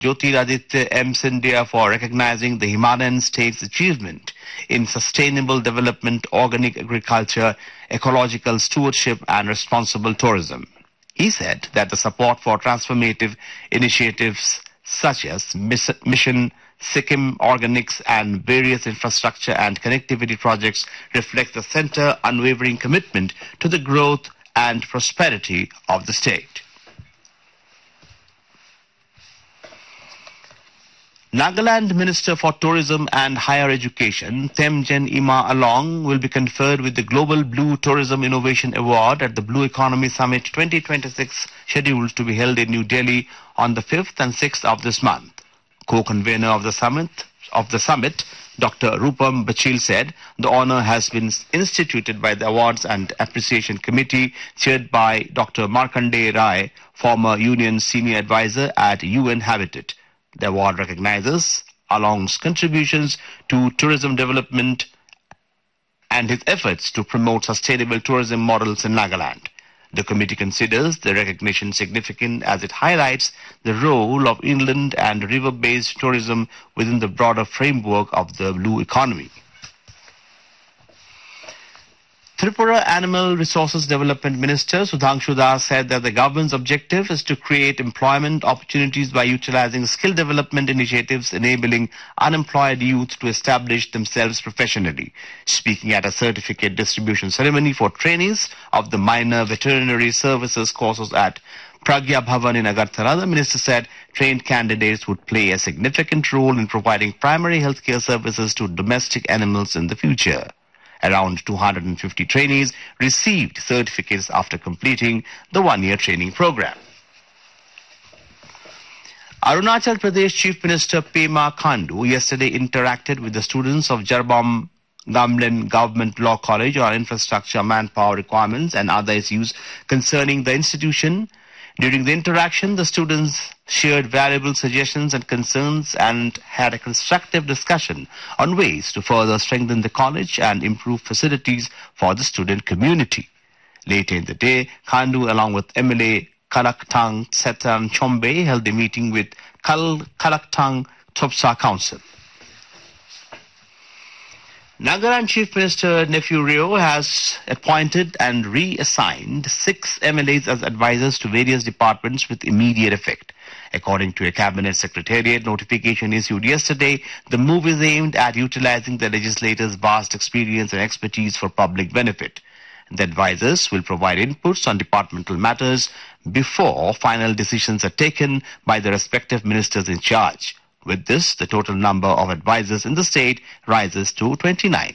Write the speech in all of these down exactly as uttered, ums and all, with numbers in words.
Jyotiraditya M. Scindia for recognizing the Himalayan state's achievement in sustainable development, organic agriculture, ecological stewardship, and responsible tourism. He said that the support for transformative initiatives such as Mission Sikkim Organics and various infrastructure and connectivity projects reflect the centre's unwavering commitment to the growth and prosperity of the state. Nagaland Minister for Tourism and Higher Education, Temjen Ima Along, will be conferred with the Global Blue Tourism Innovation Award at the Blue Economy Summit twenty twenty-six, scheduled to be held in New Delhi on the fifth and sixth of this month. Co-convener of the summit, of the summit, Doctor Rupam Bachil said the honor has been instituted by the Awards and Appreciation Committee chaired by Doctor Markandeya Rai, former Union Senior Advisor at U N Habitat. The award recognizes Along's contributions to tourism development and his efforts to promote sustainable tourism models in Nagaland. The committee considers the recognition significant as it highlights the role of inland and river-based tourism within the broader framework of the blue economy. Tripura Animal Resources Development Minister Sudhanshu Das said that the government's objective is to create employment opportunities by utilizing skill development initiatives enabling unemployed youth to establish themselves professionally. Speaking at a certificate distribution ceremony for trainees of the minor veterinary services courses at Pragya Bhavan in Agartala, the minister said trained candidates would play a significant role in providing primary healthcare services to domestic animals in the future. Around two hundred fifty trainees received certificates after completing the one-year training program. Arunachal Pradesh Chief Minister Pema Khandu yesterday interacted with the students of Jarbom Gamlen Government Law College on infrastructure, manpower requirements and other issues concerning the institution. During the interaction, the students shared valuable suggestions and concerns and had a constructive discussion on ways to further strengthen the college and improve facilities for the student community. Later in the day, Khandu, along with M L A Kalaktang Setan Chombe, held a meeting with Kal Kalaktang Topsa Council. Nagaland Chief Minister Nephew Rio has appointed and reassigned six M L As as advisors to various departments with immediate effect. According to a cabinet secretariat notification issued yesterday, the move is aimed at utilizing the legislators' vast experience and expertise for public benefit. The advisors will provide inputs on departmental matters before final decisions are taken by the respective ministers in charge. With this, the total number of advisors in the state rises to twenty-nine.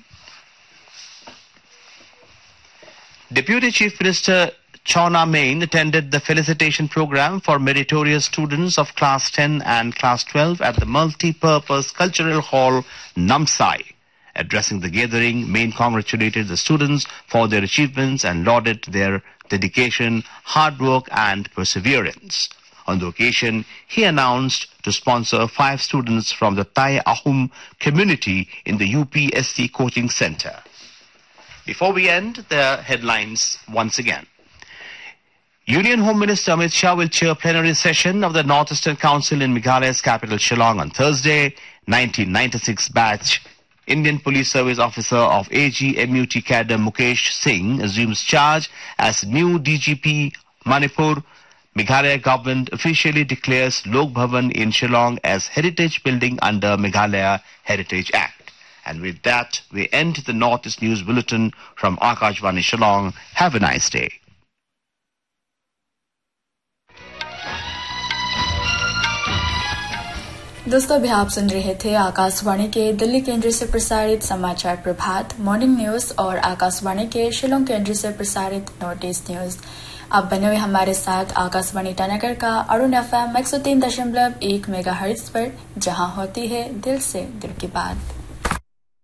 Deputy Chief Minister Chawna Main attended the felicitation program for meritorious students of Class ten and Class twelve at the Multi-Purpose Cultural Hall, Namsai. Addressing the gathering, Main congratulated the students for their achievements and lauded their dedication, hard work and perseverance. On the occasion, he announced to sponsor five students from the Thai Ahum community in the U P S C coaching center. Before we end, the headlines once again. Union Home Minister Amit Shah will chair plenary session of the Northeastern Council in Meghalaya's capital Shillong on Thursday. nineteen ninety-six batch Indian Police Service Officer of A G M U T cadre Mukesh Singh assumes charge as new D G P Manipur. Meghalaya government officially declares Lok Bhavan in Shillong as heritage building under Meghalaya Heritage Act. And with that, we end the Northeast News Bulletin from Akashvani Shillong. Have a nice day. दोस्तों अभी आप सुन रहे थे आकाशवाणी के दिल्ली केंद्र से प्रसारित समाचार प्रभात मॉर्निंग न्यूज और आकाशवाणी के शिलोंग केंद्र से प्रसारित नॉर्थ ईस्ट न्यूज। आप बने हुए हमारे साथ आकाशवाणी ईटानगर का अरुण एफएम एक सौ तीन दशमलव एक मेगाहर्ट्ज पर, जहां होती है दिल से दिल की बात।